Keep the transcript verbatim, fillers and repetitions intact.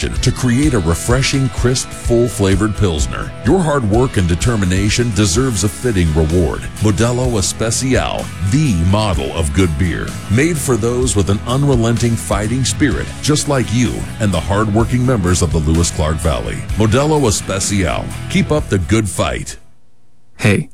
dedication to create a refreshing, crisp, full-flavored Pilsner. Your hard work and determination deserves a fitting reward. Modelo Especial, the model of good beer. Made for those with an unrelenting fighting spirit, just like you and the hard-working members of the Lewis Clark Valley. Modelo Especial. Keep up the good fight. Hey,